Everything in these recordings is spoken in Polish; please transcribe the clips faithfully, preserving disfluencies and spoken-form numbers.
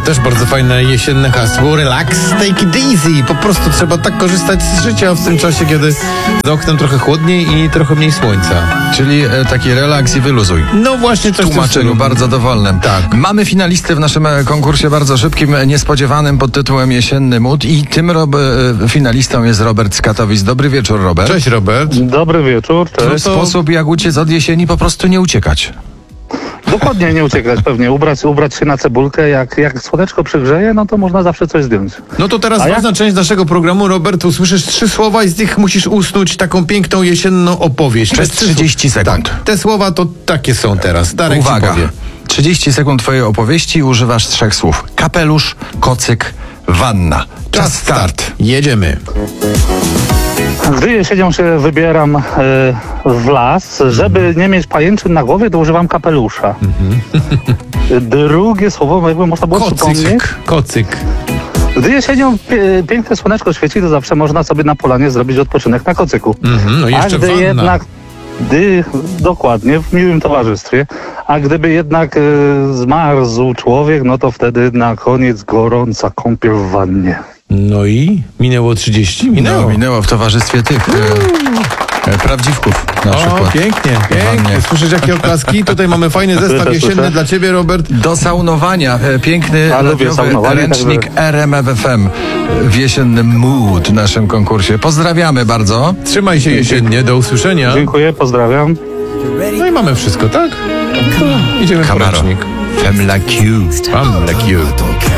też bardzo fajne jesienne hasło. Relax, take it easy. Po prostu trzeba tak korzystać z życia w tym czasie, kiedy za oknem trochę chłodniej i trochę mniej słońca. Czyli e, taki relaks i wyluzuj. No właśnie, coś W tłumaczeniu bardzo dowolnym. Tak. Mamy finalisty w naszym e, konkursie bardzo szybkim, e, niespodziewanym pod tytułem Jesienny Mód i tym rob, e, finalistą jest Robert z Katowic. Dobry wieczór, Robert. Cześć, Robert. Dobry wieczór, To cześć. sposób jak uciec od jesieni, po prostu nie uciekać. Dokładnie, nie uciekać pewnie, ubrać, ubrać się na cebulkę, jak, jak słoneczko przygrzeje, no to można zawsze coś zdjąć. No to teraz A ważna jak- część naszego programu, Robert. Usłyszysz trzy słowa i z nich musisz usnuć taką piękną jesienną opowieść. Przez Te trzy trzydzieści sł- sekund. Tak, te słowa to takie są teraz. Darek ci Uwaga, powie. trzydzieści sekund twojej opowieści i używasz trzech słów. Kapelusz, kocyk, wanna. Czas start. Jedziemy. Gdy jesienią się wybieram e, w las, żeby nie mieć pajęczyn na głowie, to używam kapelusza. Drugie słowo, jakby można było przypomnieć. Kocyk. Kocyk. Gdy jesienią pie, piękne słoneczko świeci, to zawsze można sobie na polanie zrobić odpoczynek na kocyku. Mhm, no A jeszcze gdy wanna. jednak, gdy, dokładnie, w miłym towarzystwie, a gdyby jednak e, zmarzł człowiek, no to wtedy na koniec gorąca kąpiel w wannie. No i? Minęło trzydzieści? Minęło, Minęło. minęło w towarzystwie tych e, e, prawdziwków na O, przykład. pięknie, Wannie. pięknie. Słyszysz jakie oklaski? Tutaj mamy fajny zestaw Słyszę, jesienny słyszę. dla ciebie, Robert. Do saunowania. E, Piękny Ja lubię radiowy saunowanie, ręcznik także- R M F F M w jesiennym mood w naszym konkursie. Pozdrawiamy bardzo. Trzymaj się jesiennie, do usłyszenia. Dziękuję, pozdrawiam. No i mamy wszystko, tak? No, idziemy po Camaro. ręcznik. Femme la Q. Mam like you.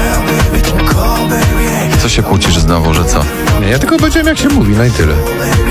Co się kłócisz znowu, że co? Nie, ja tylko powiedziałem jak się mówi, no i tyle.